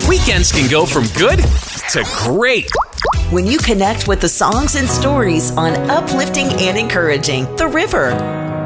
Weekends can go from good to great when you connect with the songs and stories on Uplifting and Encouraging The River.